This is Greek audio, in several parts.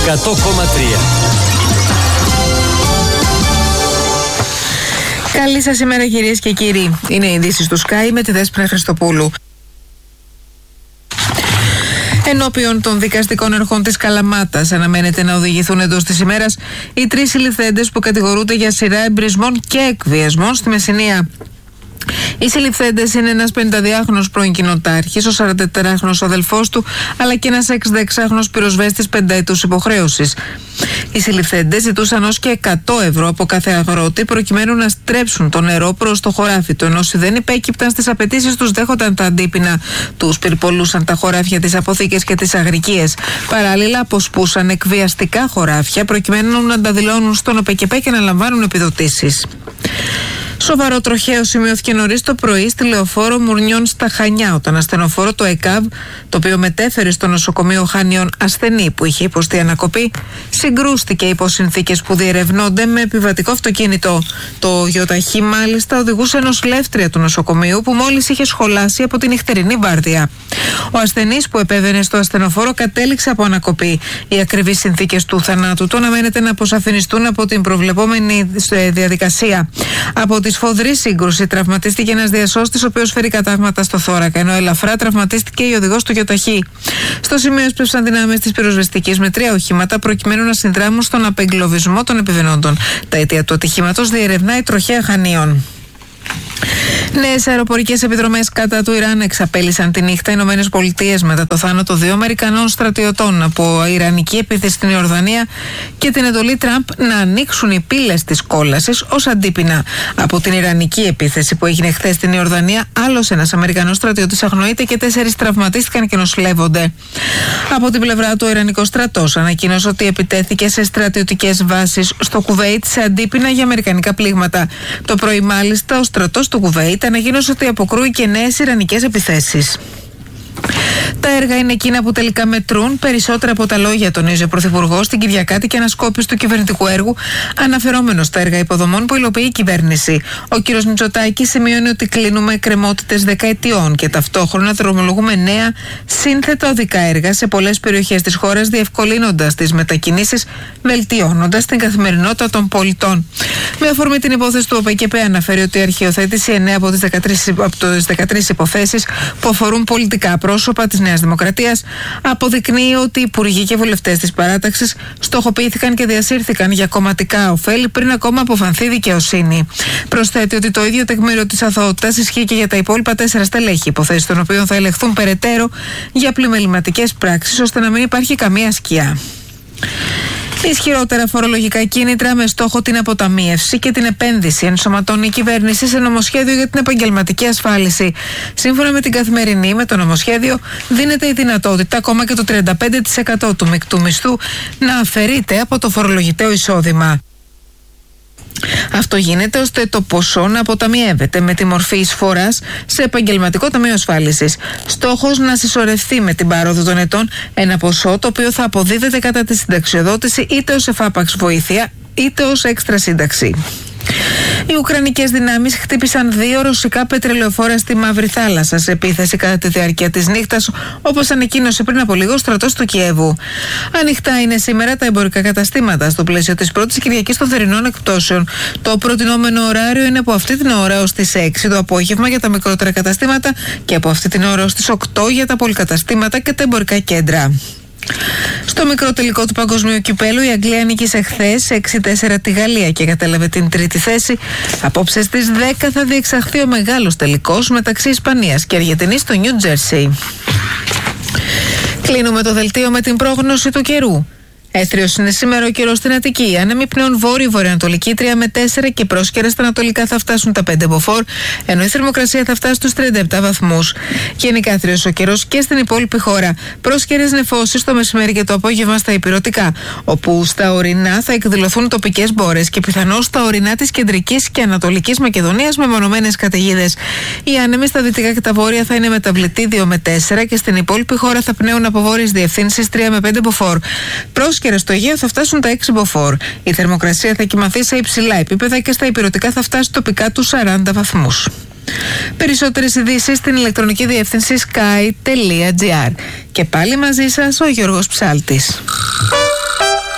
Καλή σας ημέρα, κυρίες και κύριοι. Είναι οι ειδήσεις του Sky με τη Δέσποινα Χριστοπούλου. Ενώπιον των δικαστικών αρχών της Καλαμάτας αναμένεται να οδηγηθούν εντός της ημέρας οι 3 συλληφθέντες που κατηγορούνται για σειρά εμπρισμών και εκβιασμών στη Μεσσηνία. Οι συλληφθέντες είναι ένας 52χρονος πρώην κοινοτάρχης, ο 44χρονος αδελφός του, αλλά και ένας 66χρονος πυροσβέστης πενταετούς υποχρέωσης. Οι συλληφθέντες ζητούσαν ως και 100 ευρώ από κάθε αγρότη προκειμένου να στρέψουν το νερό προς το χωράφι του, ενώ όσοι δεν υπέκυπταν στις απαιτήσεις τους δέχονταν τα αντίπεινα, τους πυρπολούσαν τα χωράφια, τις αποθήκες και τις αγρικίες. Παράλληλα, αποσπούσαν εκβιαστικά χωράφια προκειμένου να τα δηλώνουν στον ΟΠΕΚΕΠΕ και να λαμβάνουν επιδοτήσεις. Σοβαρό τροχαίο σημειώθηκε νωρίς το πρωί στη λεωφόρο Μουρνιών στα Χανιά, όταν ασθενοφόρο το ΕΚΑΒ, το οποίο μετέφερε στο νοσοκομείο Χανιών ασθενή που είχε υποστεί ανακοπή, συγκρούστηκε υπό συνθήκες που διερευνώνται με επιβατικό αυτοκίνητο. Το γιοταχή μάλιστα οδηγούσε νοσηλεύτρια του νοσοκομείου που μόλις είχε σχολάσει από την νυχτερινή βάρδια. Ο ασθενής που επέβαινε στο ασθενοφόρο κατέληξε από ανακοπή. Οι ακριβείς συνθήκες του θανάτου του αναμένεται να αποσαφινιστούν από την προβλεπόμενη διαδικασία. Από τη σφοδρή σύγκρουση τραυματίστηκε ένας διασώστης, ο οποίος φέρει κατάγματα στο θώρακα, ενώ ελαφρά τραυματίστηκε η οδηγός του γιοταχή. Στο σημείο έσπευσαν δυνάμεις της πυροσβεστικής με 3 οχήματα προκειμένου να συνδράμουν στον απεγκλωβισμό των επιβαινόντων. Τα αιτία του ατυχήματος διερευνά η τροχαία Χανίων. Νέες αεροπορικές επιδρομές κατά του Ιράν εξαπέλυσαν τη νύχτα οι ΗΠΑ μετά το θάνατο 2 Αμερικανών στρατιωτών από ιρανική επίθεση στην Ιορδανία και την εντολή Τραμπ να ανοίξουν οι πύλες της κόλασης ως αντίπεινα. Από την ιρανική επίθεση που έγινε χθες στην Ιορδανία, άλλος ένας Αμερικανός στρατιώτης αγνοείται και 4 τραυματίστηκαν και νοσηλεύονται. Από την πλευρά του, ο Ιρανικός στρατός ανακοίνωσε ότι επιτέθηκε σε στρατιωτικές βάσεις στο Κουβέιτ σε αντίπεινα για αμερικανικά πλήγματα. Το πρωί, μάλιστα, ο στρατός του Κουβέιτ ανακοίνωσε ότι αποκρούει και νέες ιρανικές επιθέσεις. Τα έργα είναι εκείνα που τελικά μετρούν περισσότερα από τα λόγια, τονίζει ο Πρωθυπουργός στην Κυριακάτικη ανασκόπηση του κυβερνητικού έργου, αναφερόμενο στα έργα υποδομών που υλοποιεί η κυβέρνηση. Ο κ. Μητσοτάκης σημειώνει ότι κλείνουμε εκκρεμότητες δεκαετιών και ταυτόχρονα δρομολογούμε νέα σύνθετα οδικά έργα σε πολλές περιοχές της χώρας, διευκολύνοντας τις μετακινήσεις, βελτιώνοντας την καθημερινότητα των πολιτών. Με αφορμή την υπόθεση του ΟΠΕΚΕΠΕ, αναφέρει ότι η αρχιοθέτηση 9 από τις 13 υποθέσεις που αφορούν πολιτικά πρόσωπα της Νέας Δημοκρατίας αποδεικνύει ότι οι υπουργοί και βουλευτές της παράταξης στοχοποιήθηκαν και διασύρθηκαν για κομματικά ωφέλη πριν ακόμα αποφανθεί η δικαιοσύνη. Προσθέτει ότι το ίδιο τεκμήριο της αθωότητας ισχύει και για τα υπόλοιπα 4 στελέχη, υποθέσεις των οποίων θα ελεγχθούν περαιτέρω για πλημεληματικές πράξεις, ώστε να μην υπάρχει καμία σκιά. Ισχυρότερα φορολογικά κίνητρα με στόχο την αποταμίευση και την επένδυση ενσωματώνει η κυβέρνηση σε νομοσχέδιο για την επαγγελματική ασφάλιση. Σύμφωνα με την Καθημερινή, με το νομοσχέδιο δίνεται η δυνατότητα ακόμα και το 35% του μεικτού μισθού να αφαιρείται από το φορολογητέο εισόδημα. Αυτό γίνεται ώστε το ποσό να αποταμιεύεται με τη μορφή εισφοράς σε επαγγελματικό ταμείο ασφάλισης. Στόχος να συσσωρευτεί με την πάροδο των ετών ένα ποσό το οποίο θα αποδίδεται κατά τη συνταξιοδότηση είτε ως εφάπαξ βοήθεια είτε ως έξτρα σύνταξη. Οι Ουκρανικές δυνάμεις χτύπησαν 2 ρωσικά πετρελαιοφόρα στη Μαύρη Θάλασσα σε επίθεση κατά τη διάρκεια της νύχτας, όπως ανακοίνωσε πριν από λίγο ο στρατός του Κιέβου. Ανοιχτά είναι σήμερα τα εμπορικά καταστήματα στο πλαίσιο της πρώτης Κυριακής των θερινών εκπτώσεων. Το προτινόμενο ωράριο είναι από αυτή την ώρα ως τις 6 το απόγευμα για τα μικρότερα καταστήματα και από αυτή την ώρα ως τις 8 για τα πολυκαταστήματα και τα εμπορικά κέντρα. Στο μικρό τελικό του Παγκοσμίου Κυπέλου, η Αγγλία νίκησε χθες 6-4 τη Γαλλία και κατέλαβε την 3η θέση. Απόψε στις 10 θα διεξαχθεί ο μεγάλος τελικός μεταξύ Ισπανίας και Αργεντινής στο Νιου Τζέρσι. Κλείνουμε το δελτίο με την πρόγνωση του καιρού. Έθριος είναι σήμερα ο καιρός στην Αττική. Άνεμοι πνέουν βόρειο-βορειοανατολική 3 με 4 και πρόσκαιρες στα ανατολικά θα φτάσουν τα 5 μποφόρ, ενώ η θερμοκρασία θα φτάσει στους 37 βαθμούς. Γενικά έθριος ο καιρός και στην υπόλοιπη χώρα. Πρόσκαιρες νεφώσεις το μεσημέρι και το απόγευμα στα ηπειρωτικά, όπου στα ορεινά θα εκδηλωθούν τοπικές μπόρες και πιθανώς στα ορεινά της κεντρικής και ανατολικής Μακεδονίας με μονομένες καταιγίδες. Οι άνεμοι στα δυτικά και τα βόρεια θα είναι μεταβλητοί 2 με 4 και στην υπόλοιπη χώρα θα πνέουν από βόρειες διευθύνσεις 3 με 5 μποφόρ. Πρόσκαιρες στο Αιγαίο θα φτάσουν τα 6 μποφόρ. Η θερμοκρασία θα κυμανθεί σε υψηλά επίπεδα και στα ηπειρωτικά θα φτάσει τοπικά τους 40 βαθμούς. Περισσότερες ειδήσεις στην ηλεκτρονική διεύθυνση sky.gr. Και πάλι μαζί σας ο Γιώργος Ψάλτης.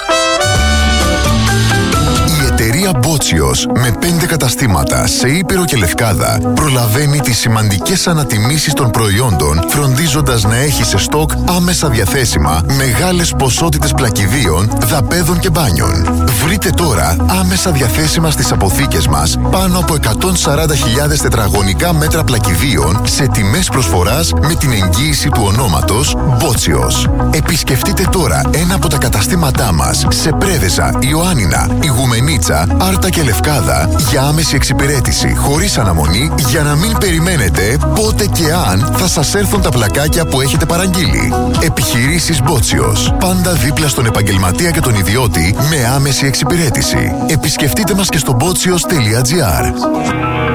Μπότσιος, με 5 καταστήματα σε Ήπειρο και Λευκάδα, προλαβαίνει τις σημαντικές ανατιμήσεις των προϊόντων, φροντίζοντας να έχει σε στόκ άμεσα διαθέσιμα μεγάλες ποσότητες πλακιδίων, δαπέδων και μπάνιων. Βρείτε τώρα άμεσα διαθέσιμα στις αποθήκες μας πάνω από 140.000 τετραγωνικά μέτρα πλακιδίων σε τιμές προσφοράς με την εγγύηση του ονόματος Μπότσιος. Επισκεφτείτε τώρα ένα από τα καταστήματά μας σε Πρέβεζα, Ιωάννινα, Ιγουμενίτσα, Άρτα και Λευκάδα για άμεση εξυπηρέτηση χωρίς αναμονή, για να μην περιμένετε πότε και αν θα σας έρθουν τα πλακάκια που έχετε παραγγείλει. Επιχειρήσεις Μπότσιος. Πάντα δίπλα στον επαγγελματία και τον ιδιώτη με άμεση εξυπηρέτηση. Επισκεφτείτε μας και στο botsios.gr.